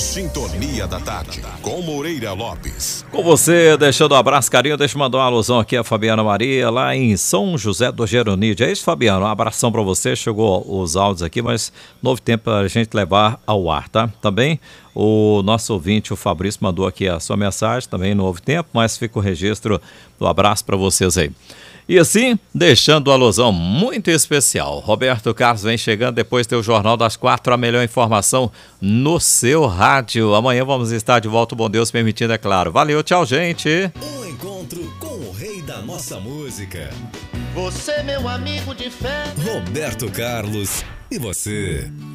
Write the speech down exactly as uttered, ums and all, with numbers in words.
Sintonia da Tarde, com Moreira Lopes. Com você, deixando um abraço, carinho, deixa eu mandar uma alusão aqui a Fabiana Maria, lá em São José do Geronídio. É isso, Fabiano? Um abração pra você, chegou os áudios aqui, mas novo tempo pra gente levar ao ar, tá? Também o nosso ouvinte, o Fabrício, mandou aqui a sua mensagem, também no Novo Tempo, mas fica o registro do abraço pra vocês aí. E assim, deixando uma alusão muito especial, Roberto Carlos vem chegando depois do teu Jornal das Quatro, a melhor informação no seu rádio. Amanhã vamos estar de volta, bom Deus permitindo, é claro. Valeu, tchau, gente. Um encontro com o rei da nossa música. Você, meu amigo de fé. Roberto Carlos e você.